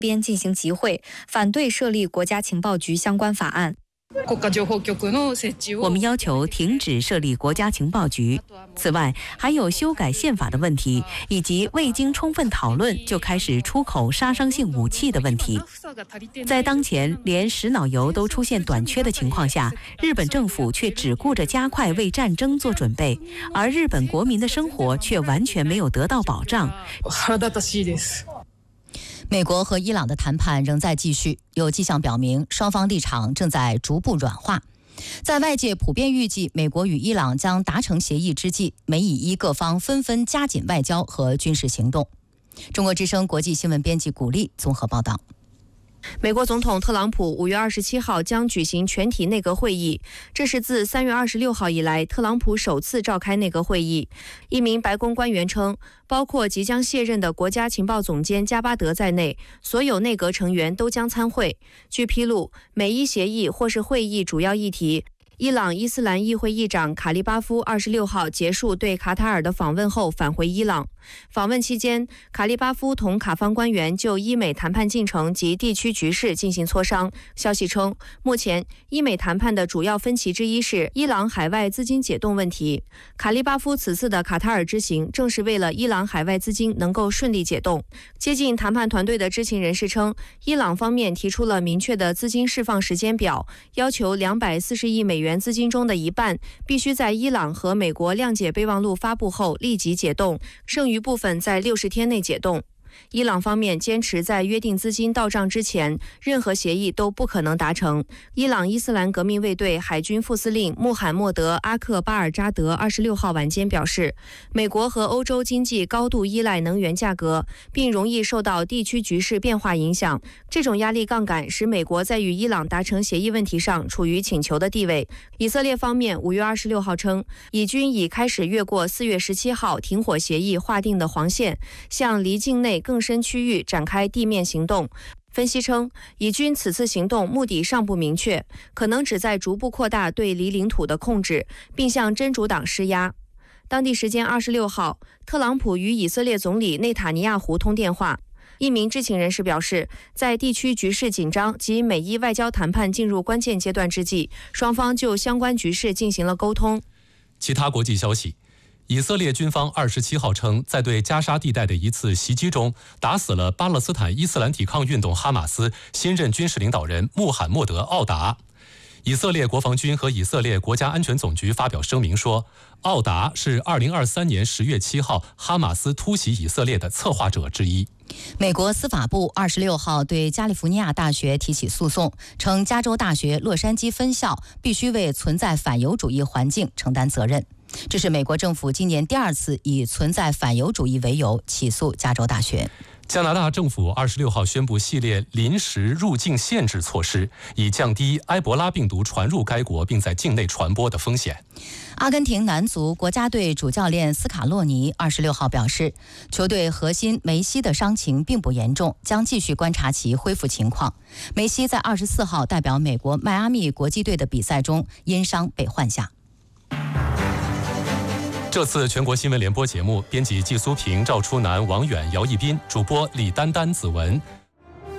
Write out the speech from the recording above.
边进行集会，反对设立国家情报局相关法案。 我们要求停止设立国家情报局。此外，还有修改宪法的问题，以及未经充分讨论就开始出口杀伤性武器的问题。在当前连食脑油都出现短缺的情况下，日本政府却只顾着加快为战争做准备，而日本国民的生活却完全没有得到保障。 美国和伊朗的谈判仍在继续，有迹象表明双方立场正在逐步软化。在外界普遍预计美国与伊朗将达成协议之际，美以伊各方纷纷加紧外交和军事行动。中国之声国际新闻编辑古丽综合报道。 美国总统特朗普5月27号将举行全体内阁会议，这是自3月26号以来特朗普首次召开内阁会议。一名白宫官员称，包括即将卸任的国家情报总监加巴德在内，所有内阁成员都将参会。据披露，美伊协议或是会议主要议题。伊朗伊斯兰议会议长卡利巴夫26号结束对卡塔尔的访问后返回伊朗。访问期间，卡利巴夫同卡方官员就伊美谈判进程及地区局势进行磋商。消息称，目前伊美谈判的主要分歧之一是伊朗海外资金解冻问题。卡利巴夫此次的卡塔尔之行正是为了伊朗海外资金能够顺利解冻。接近谈判团队的知情人士称，伊朗方面提出了明确的资金释放时间表，要求240亿美元资金中的一半必须在伊朗和美国谅解备忘录发布后立即解冻，剩余部分在60天内解冻。伊朗方面坚持在约定资金到账之前，任何协议都不可能达成。伊朗伊斯兰革命卫队海军副司令穆罕默德·阿克巴尔扎德26号晚间表示，美国和欧洲经济高度依赖能源价格，并容易受到地区局势变化影响。这种压力杠杆使美国在与伊朗达成协议问题上处于请求的地位。以色列方面5月26号称，以军已开始越过4月17号停火协议划定的黄线，向离境内更深区域展开地面行动。分析称，以军此次行动目的尚不明确，可能旨在逐步扩大对离领土的控制，并向真主党施压。当地时间26号，特朗普与以色列总理内塔尼亚胡通电话。一名知情人士表示，在地区局势紧张及美伊外交谈判进入关键阶段之际，双方就相关局势进行了沟通。 其他国际消息，以色列军方27号称，在对加沙地带的一次袭击中，打死了巴勒斯坦伊斯兰抵抗运动哈马斯新任军事领导人穆罕默德·奥达。以色列国防军和以色列国家安全总局发表声明说，奥达是2023年10月7号哈马斯突袭以色列的策划者之一。 美国司法部26号对加利福尼亚大学提起诉讼，称加州大学洛杉矶分校必须为存在反犹主义环境承担责任。这是美国政府今年第2次以存在反犹主义为由起诉加州大学。 加拿大政府26号宣布系列临时入境限制措施，以降低埃博拉病毒传入该国并在境内传播的风险。 阿根廷男足国家队主教练斯卡洛尼26号表示，球队核心梅西的伤情并不严重，将继续观察其恢复情况。梅西在24号代表美国迈阿密国际队的比赛中因伤被换下。 这次全国新闻联播节目，编辑季苏平、赵初南、王远、姚一斌，主播李丹丹、子文，